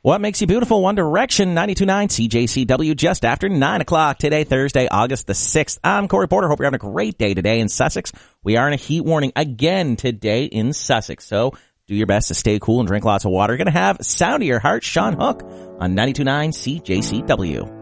What Makes You Beautiful, One Direction, 92.9 CJCW, just after 9 o'clock today, Thursday, August the 6th. I'm Corey Porter. Hope you're having a great day today in Sussex. We are in a heat warning again today in Sussex, so do your best to stay cool and drink lots of water. You're going to have Sound of Your Heart, Sean Hook, on 92.9 CJCW.